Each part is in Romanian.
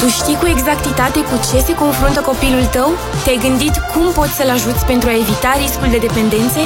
Tu știi cu exactitate cu ce se confruntă copilul tău? Te-ai gândit cum poți să-l ajuți pentru a evita riscul de dependențe?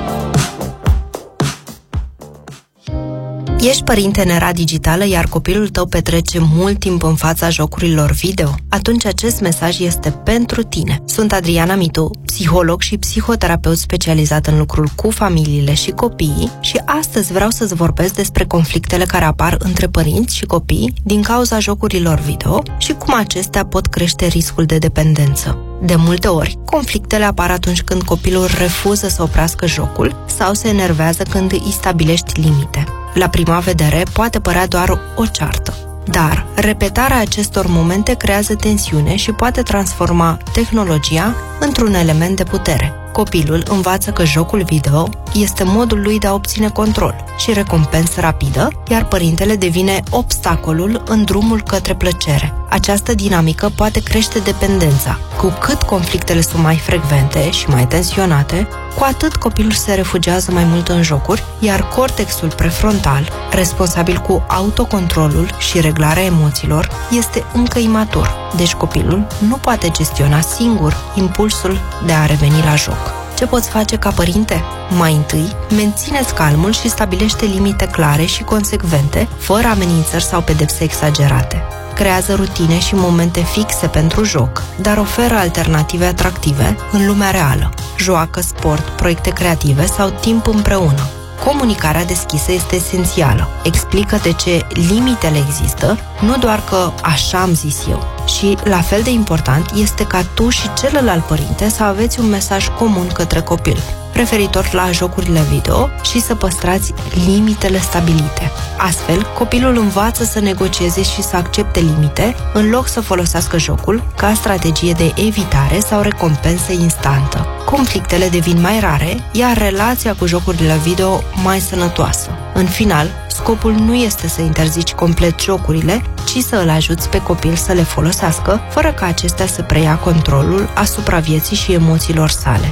Ești părinte în era digitală, iar copilul tău petrece mult timp în fața jocurilor video? Atunci acest mesaj este pentru tine. Sunt Adriana Mitu, psiholog și psihoterapeut specializat în lucrul cu familiile și copiii și astăzi vreau să-ți vorbesc despre conflictele care apar între părinți și copii din cauza jocurilor video și cum acestea pot crește riscul de dependență. De multe ori, conflictele apar atunci când copilul refuză să oprească jocul sau se enervează când îi stabilești limite. La prima vedere, poate părea doar o ceartă, dar repetarea acestor momente creează tensiune și poate transforma tehnologia într-un element de putere. Copilul învață că jocul video este modul lui de a obține control și recompensă rapidă, iar părintele devine obstacolul în drumul către plăcere. Această dinamică poate crește dependența. Cu cât conflictele sunt mai frecvente și mai tensionate, cu atât copilul se refugiază mai mult în jocuri, iar cortexul prefrontal, responsabil cu autocontrolul și reglarea emoțiilor, este încă imatur. Deci copilul nu poate gestiona singur impulsul de a reveni la joc. Ce poți face ca părinte? Mai întâi, menține-ți calmul și stabilește limite clare și consecvente, fără amenințări sau pedepse exagerate. Creează rutine și momente fixe pentru joc, dar oferă alternative atractive în lumea reală. Joacă, sport, proiecte creative sau timp împreună. Comunicarea deschisă este esențială. Explică de ce limitele există, nu doar că așa am zis eu. Și, la fel de important, este ca tu și celălalt părinte să aveți un mesaj comun către copil, referitor la jocurile video și să păstrați limitele stabilite. Astfel, copilul învață să negocieze și să accepte limite, în loc să folosească jocul ca strategie de evitare sau recompensă instantă. Conflictele devin mai rare, iar relația cu jocurile video mai sănătoasă. În final, scopul nu este să interzici complet jocurile, ci să îl ajuți pe copil să le folosească, fără ca acestea să preia controlul asupra vieții și emoțiilor sale.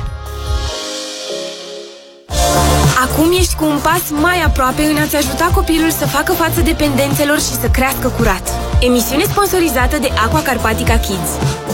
Acum ești cu un pas mai aproape în a-ți ajuta copilul să facă față dependențelor și să crească curat. Emisiune sponsorizată de Aqua Carpatica Kids.